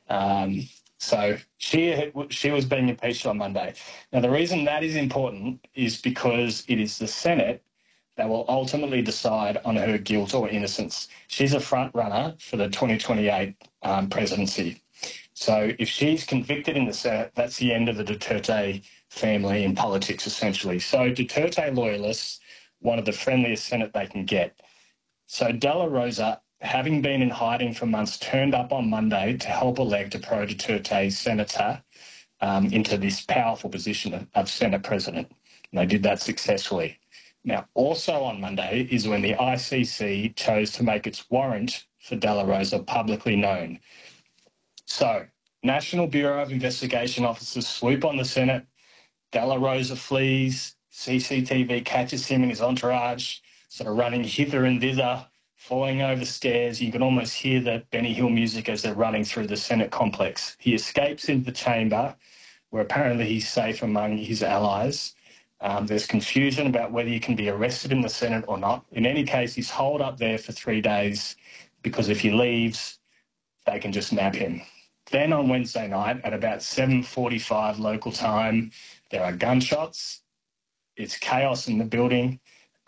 So she was being impeached on Monday. Now, the reason that is important is because it is the Senate that will ultimately decide on her guilt or innocence. She's a front runner for the 2028 presidency. So if she's convicted in the Senate, that's the end of the Duterte family in politics, essentially. So Duterte loyalists wanted the friendliest Senate they can get. So Della Rosa, having been in hiding for months, turned up on Monday to help elect a pro-Duterte senator into this powerful position of Senate president. And they did that successfully. Now, also on Monday is when the ICC chose to make its warrant for Della Rosa publicly known. So, National Bureau of Investigation officers swoop on the Senate. Della Rosa flees. CCTV catches him and his entourage, sort of running hither and thither, falling over stairs. You can almost hear the Benny Hill music as they're running through the Senate complex. He escapes into the chamber, where apparently he's safe among his allies. There's confusion about whether he can be arrested in the Senate or not. In any case, he's holed up there for 3 days because if he leaves, they can just nab him. Then on Wednesday night at about 7:45 local time, there are gunshots. It's chaos in the building.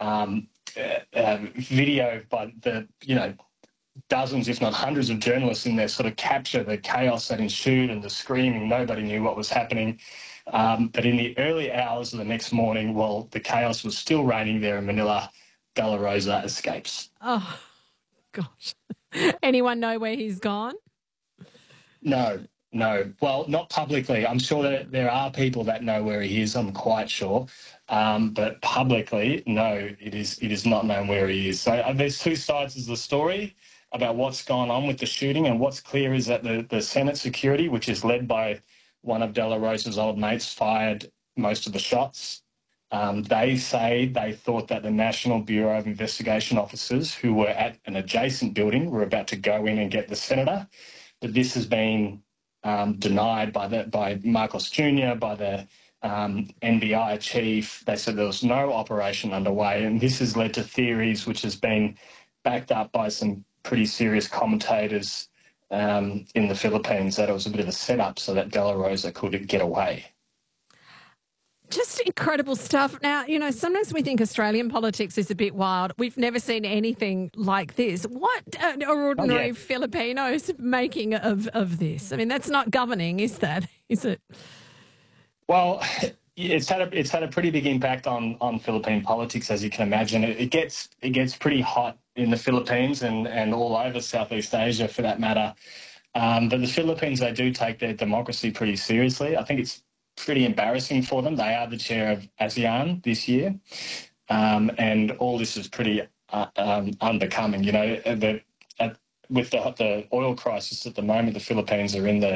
Video by the, dozens, if not hundreds of journalists in there sort of capture the chaos that ensued and the screaming. Nobody knew what was happening. But in the early hours of the next morning, while the chaos was still reigning there in Manila, Della Rosa escapes. Oh, gosh. Anyone know where he's gone? No. Well, not publicly. I'm sure that there are people that know where he is, I'm quite sure. But publicly, no, it is not known where he is. So there's two sides of the story about what's gone on with the shooting, and what's clear is that the Senate security, which is led by one of Della Rosa's old mates, fired most of the shots. They say they thought that the National Bureau of Investigation officers who were at an adjacent building were about to go in and get the senator, but this has been denied by Marcos Jr., by the NBI chief. They said there was no operation underway, and this has led to theories which has been backed up by some pretty serious commentators in the Philippines that it was a bit of a setup so that Della Rosa could get away. Just incredible stuff. Now, sometimes we think Australian politics is a bit wild. We've never seen anything like this. What are ordinary Filipinos making of this? I mean, that's not governing, is that? Is it? Well, it's had a pretty big impact on Philippine politics, as you can imagine. It gets pretty hot in the Philippines and all over Southeast Asia, for that matter. But the Philippines, they do take their democracy pretty seriously. I think it's pretty embarrassing for them. They are the chair of ASEAN this year, and all this is pretty unbecoming. With the oil crisis at the moment, the Philippines are in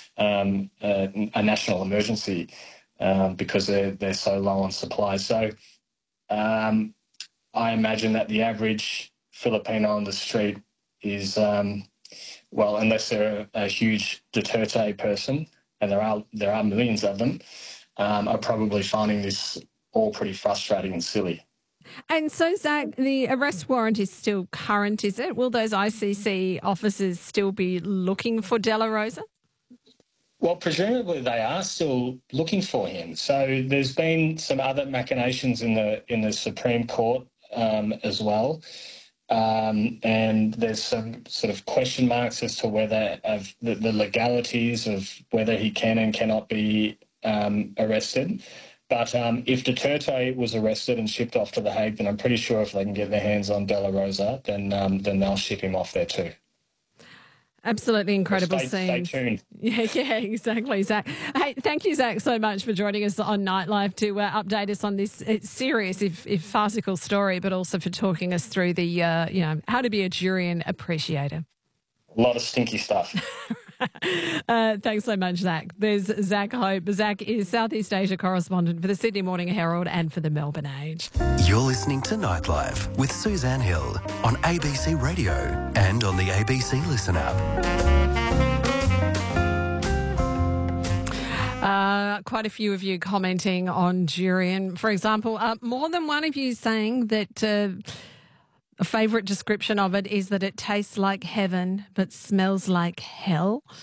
a national emergency because they're so low on supply. So I imagine that the average Filipino on the street is, unless they're a huge Duterte person, and there are millions of them, are probably finding this all pretty frustrating and silly. And so, Zach, the arrest warrant is still current, is it? Will those ICC officers still be looking for Della Rosa? Well, presumably they are still looking for him. So there's been some other machinations in the Supreme Court as well. And there's some sort of question marks as to whether the legalities of whether he can and cannot be arrested. But if Duterte was arrested and shipped off to The Hague, then I'm pretty sure if they can get their hands on Della Rosa, then they'll ship him off there too. Absolutely incredible Stay scenes. tuned. Yeah, exactly, Zach. Hey, thank you, Zach, so much for joining us on Nightlife to update us on this serious, if farcical story, but also for talking us through the, how to be a Jurian appreciator. A lot of stinky stuff. Thanks so much, Zach. There's Zach Hope. Zach is Southeast Asia correspondent for the Sydney Morning Herald and for the Melbourne Age. You're listening to Nightlife with Suzanne Hill on ABC Radio and on the ABC Listen app. Quite a few of you commenting on Jurian. For example, more than one of you saying that a favourite description of it is that it tastes like heaven but smells like hell.